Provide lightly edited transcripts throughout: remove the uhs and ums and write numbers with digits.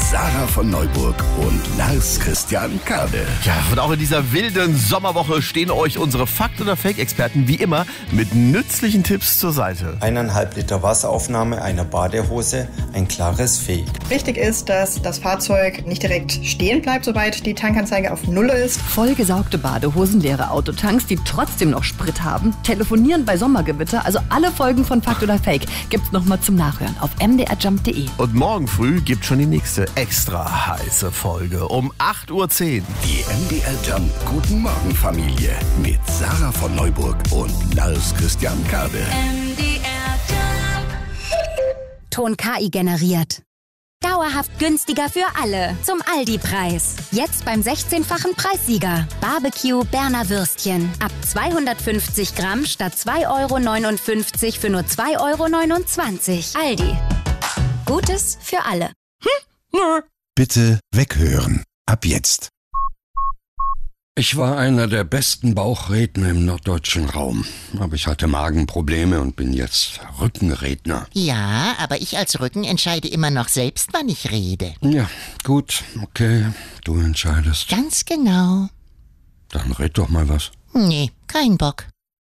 Sarah von Neuburg und Lars Christian Kade. Ja, und auch in dieser wilden Sommerwoche stehen euch unsere Fakt- oder Fake-Experten wie immer mit nützlichen Tipps zur Seite. 1,5 Liter Wasseraufnahme einer Badehose, ein klares Fake. Wichtig ist, dass das Fahrzeug nicht direkt stehen bleibt, sobald die Tankanzeige auf 0 ist. Vollgesaugte Badehosen, leere Autotanks, die trotzdem noch Sprit haben, telefonieren bei Sommergewitter, also alle Folgen von Fakt oder Fake gibt's nochmal zum Nachhören auf mdrjump.de. Und morgen früh gibt schon die nächste extra heiße Folge um 8:10 Uhr. Die MDR Jump Guten Morgen Familie mit Sarah von Neuburg und Lars Christian Kade. Ton KI generiert. Dauerhaft günstiger für alle. Zum Aldi-Preis. Jetzt beim 16-fachen Preissieger. Barbecue Berner Würstchen. Ab 250 Gramm statt 2,59 € für nur 2,29 €. Aldi. Gutes für alle. Bitte weghören. Ab jetzt. Ich war einer der besten Bauchredner im norddeutschen Raum. Aber ich hatte Magenprobleme und bin jetzt Rückenredner. Ja, aber ich als Rücken entscheide immer noch selbst, wann ich rede. Ja, gut, okay, du entscheidest. Ganz genau. Dann red doch mal was. Nee, kein Bock.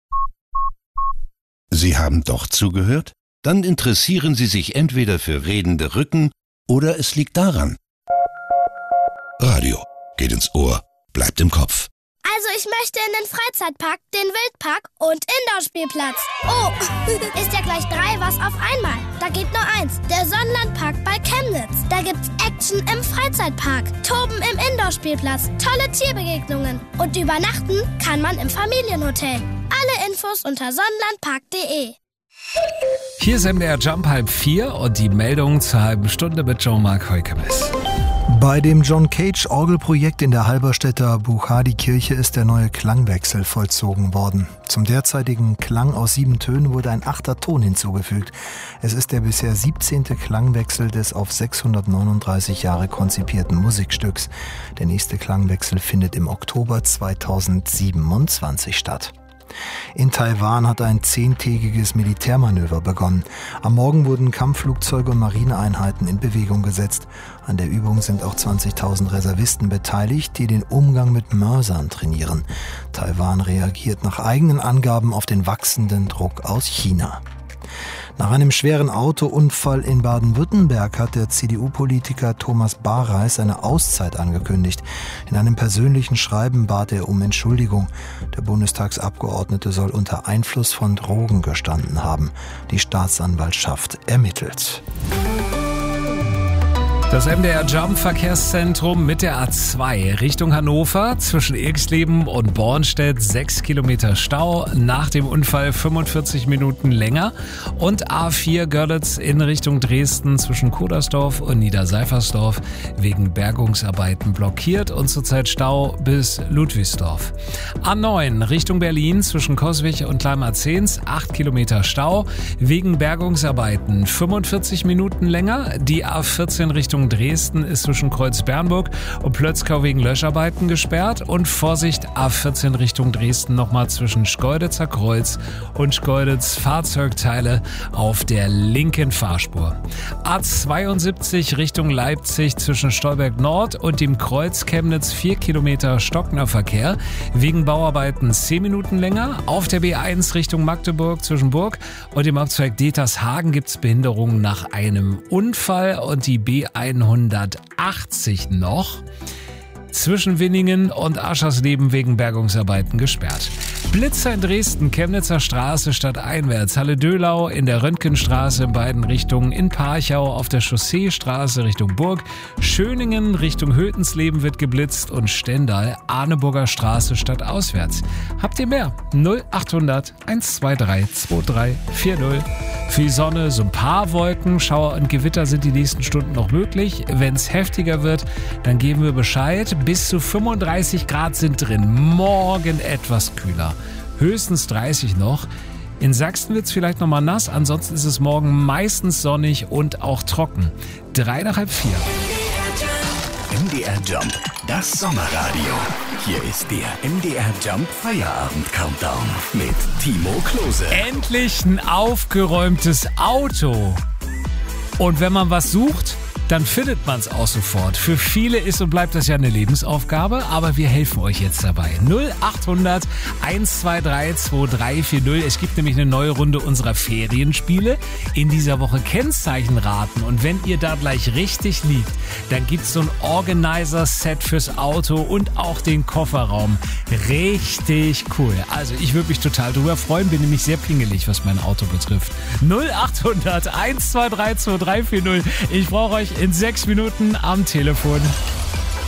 Sie haben doch zugehört? Dann interessieren Sie sich entweder für redende Rücken oder es liegt daran. Radio geht ins Ohr, bleibt im Kopf. Also ich möchte in den Freizeitpark, den Wildpark und Indoor-Spielplatz. Oh, ist ja gleich 3 was auf einmal. Da geht nur eins, der Sonnenlandpark bei Chemnitz. Da gibt's Action im Freizeitpark, Toben im Indoor-Spielplatz, tolle Tierbegegnungen und übernachten kann man im Familienhotel. Alle Infos unter sonnenlandpark.de. Hier ist MDR Jump 3:30 und die Meldung zur halben Stunde mit Jean-Marc Heukemes. Bei dem John Cage Orgelprojekt in der Halberstädter Buchadi-Kirche ist der neue Klangwechsel vollzogen worden. Zum derzeitigen Klang aus 7 Tönen wurde ein 8. Ton hinzugefügt. Es ist der bisher 17. Klangwechsel des auf 639 Jahre konzipierten Musikstücks. Der nächste Klangwechsel findet im Oktober 2027 statt. In Taiwan hat ein 10-tägiges Militärmanöver begonnen. Am Morgen wurden Kampfflugzeuge und Marineeinheiten in Bewegung gesetzt. An der Übung sind auch 20.000 Reservisten beteiligt, die den Umgang mit Mörsern trainieren. Taiwan reagiert nach eigenen Angaben auf den wachsenden Druck aus China. Nach einem schweren Autounfall in Baden-Württemberg hat der CDU-Politiker Thomas Bareis seine Auszeit angekündigt. In einem persönlichen Schreiben bat er um Entschuldigung. Der Bundestagsabgeordnete soll unter Einfluss von Drogen gestanden haben. Die Staatsanwaltschaft ermittelt. Das MDR Jump Verkehrszentrum mit der A2 Richtung Hannover zwischen Irxleben und Bornstedt 6 Kilometer Stau, nach dem Unfall 45 Minuten länger, und A4 Görlitz in Richtung Dresden zwischen Kudersdorf und Niederseifersdorf wegen Bergungsarbeiten blockiert und zurzeit Stau bis Ludwigsdorf. A9 Richtung Berlin zwischen Coswig und Kleinmarzens 8 Kilometer Stau wegen Bergungsarbeiten 45 Minuten länger. Die A14 Richtung Dresden ist zwischen Kreuz-Bernburg und Plötzkau wegen Löscharbeiten gesperrt, und Vorsicht, A14 Richtung Dresden nochmal zwischen Schkeuditzer Kreuz und Schkeuditz Fahrzeugteile auf der linken Fahrspur. A72 Richtung Leipzig zwischen Stolberg Nord und dem Kreuz Chemnitz 4 Kilometer stockender Verkehr wegen Bauarbeiten 10 Minuten länger. Auf der B1 Richtung Magdeburg zwischen Burg und dem Abzweig Detershagen gibt es Behinderungen nach einem Unfall, und die B180 noch zwischen Winningen und Aschersleben wegen Bergungsarbeiten gesperrt. Blitzer in Dresden, Chemnitzer Straße stadteinwärts, Halle-Dölau in der Röntgenstraße in beiden Richtungen, in Parchau auf der Chausseestraße Richtung Burg, Schöningen Richtung Hötensleben wird geblitzt und Stendal, Arneburger Straße stadtauswärts. Habt ihr mehr? 0800 123 2340. Für die Sonne so ein paar Wolken, Schauer und Gewitter sind die nächsten Stunden noch möglich. Wenn es heftiger wird, dann geben wir Bescheid. Bis zu 35 Grad sind drin. Morgen etwas kühler. Höchstens 30 noch. In Sachsen wird es vielleicht nochmal nass. Ansonsten ist es morgen meistens sonnig und auch trocken. 3:30. MDR Jump, das Sommerradio. Hier ist der MDR Jump Feierabend Countdown mit Timo Klose. Endlich ein aufgeräumtes Auto. Und wenn man was sucht, dann findet man es auch sofort. Für viele ist und bleibt das ja eine Lebensaufgabe, aber wir helfen euch jetzt dabei. 0800 123 2340. Es gibt nämlich eine neue Runde unserer Ferienspiele. In dieser Woche Kennzeichen raten. Und wenn ihr da gleich richtig liegt, dann gibt es so ein Organizer-Set fürs Auto und auch den Kofferraum. Richtig cool. Also ich würde mich total drüber freuen, bin nämlich sehr pingelig, was mein Auto betrifft. 0800 123 2340. Ich brauche euch in 6 Minuten am Telefon.